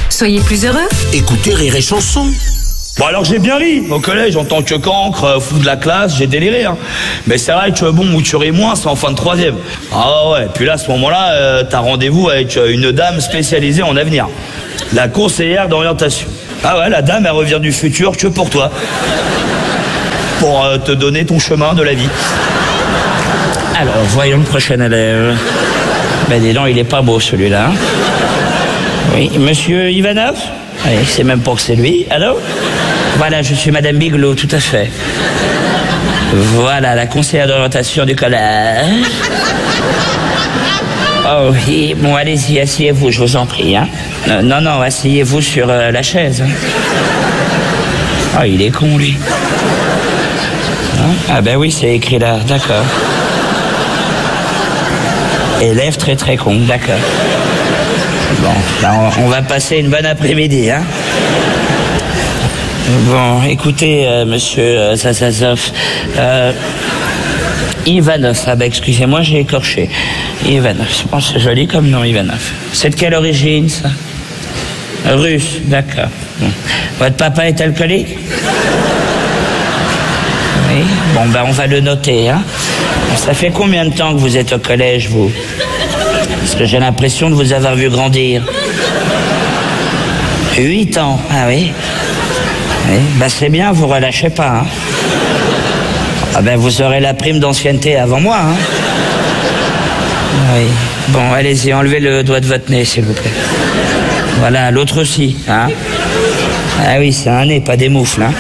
Soyez plus heureux. Écoutez Rire et Chanson. Bon alors j'ai bien ri, au collège en tant que cancre, fou de la classe, j'ai déliré hein. Mais c'est vrai que bon, où tu ris moins, c'est en fin de troisième. Ah ouais, puis là à ce moment-là, t'as rendez-vous avec une dame spécialisée en avenir. La conseillère d'orientation. Ah ouais, la dame elle revient du futur que pour toi. Pour te donner ton chemin de la vie. Alors, voyons le prochain élève. Ben dis donc, il est pas beau celui-là. Oui, monsieur Ivanov? Oui, c'est même pas que c'est lui. Allô? Voilà, je suis Madame Bigelow, tout à fait. Voilà, la conseillère d'orientation du collège. Oh oui, bon, allez-y, asseyez-vous, je vous en prie. Hein. Non, asseyez-vous sur la chaise. Ah, il est con, lui. Ah ben oui, c'est écrit là, d'accord. Élève très très con, d'accord. Bon, là, on va passer une bonne après-midi, hein. Bon, écoutez, monsieur Zazazov, Ivanov, ah ben excusez-moi, j'ai écorché. Ivanov, je pense que c'est joli comme nom, Ivanov. C'est de quelle origine, ça? Russe, d'accord. Bon. Votre papa est alcoolique? Oui, bon, ben on va le noter, hein. Ça fait combien de temps que vous êtes au collège, vous? Parce que j'ai l'impression de vous avoir vu grandir. 8 ans, ah oui. Oui, ben c'est bien, vous relâchez pas, hein. Ah ben vous aurez la prime d'ancienneté avant moi, hein. Oui, bon, allez-y, enlevez le doigt de votre nez, s'il vous plaît. Voilà, l'autre aussi, hein. Ah oui, c'est un nez, pas des moufles, hein.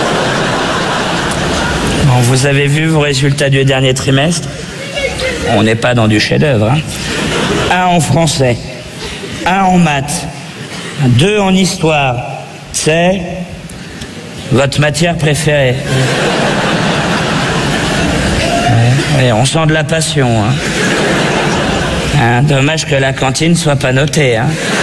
Bon, vous avez vu vos résultats du dernier trimestre? On n'est pas dans du chef-d'œuvre, hein. 1 en français, 1 en maths, 2 en histoire. C'est votre matière préférée. Ouais, on sent de la passion, hein. Dommage que la cantine soit pas notée, hein.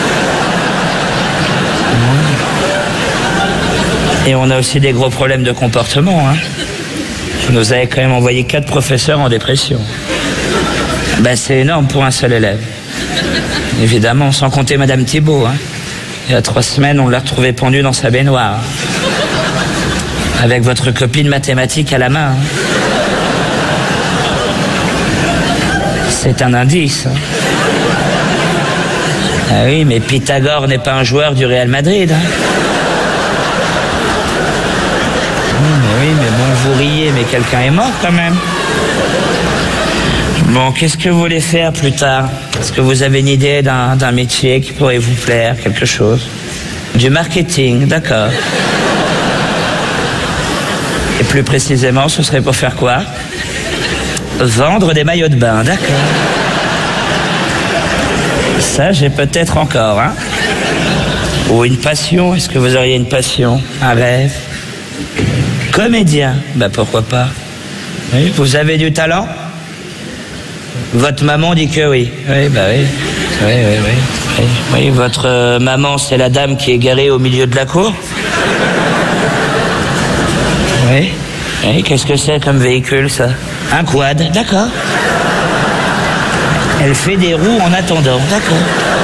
Et on a aussi des gros problèmes de comportement, hein. Vous nous avez quand même envoyé 4 professeurs en dépression. Ben, c'est énorme pour un seul élève. Évidemment, sans compter Madame Thibault, hein. Il y a 3 semaines, on l'a retrouvée pendue dans sa baignoire. Avec votre copine mathématique à la main, hein. C'est un indice, hein. Ah oui, mais Pythagore n'est pas un joueur du Real Madrid, hein. Oui, mais bon, vous riez, mais quelqu'un est mort quand même. Bon, qu'est-ce que vous voulez faire plus tard? Est-ce que vous avez une idée d'un métier qui pourrait vous plaire, quelque chose? Du marketing, d'accord. Et plus précisément, ce serait pour faire quoi? Vendre des maillots de bain, d'accord. Ça, j'ai peut-être encore, hein. Ou une passion, est-ce que vous auriez une passion? Un rêve? Comédien, bah pourquoi pas. Oui, vous avez du talent? Votre maman dit que oui. Oui, bah oui. Oui, votre maman, c'est la dame qui est garée au milieu de la cour? Oui. Oui, qu'est-ce que c'est comme véhicule, ça? Un quad, d'accord. Elle fait des roues en attendant, d'accord.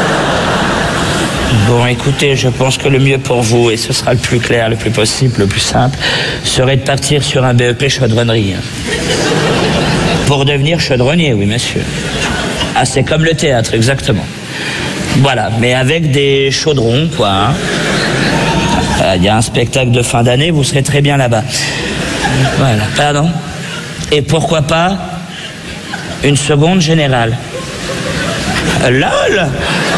Bon, écoutez, je pense que le mieux pour vous, et ce sera le plus clair, le plus possible, le plus simple, serait de partir sur un BEP chaudronnerie. Pour devenir chaudronnier, oui, monsieur. Ah, c'est comme le théâtre, exactement. Voilà, mais avec des chaudrons, quoi. Il y a un spectacle de fin d'année, vous serez très bien là-bas. Voilà, pardon. Et pourquoi pas une seconde générale? LOL!